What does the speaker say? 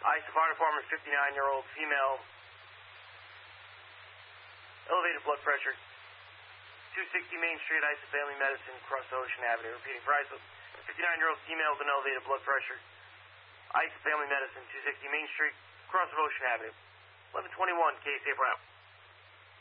Ice Fire Department, 59-year-old female. Elevated blood pressure. 260 Main Street, Ice Family Medicine, across Ocean Avenue. Repeating for Ice, 59-year-old female with an elevated blood pressure. Ice Family Medicine, 260 Main Street, across Ocean Avenue. 1121, case 8 Brown.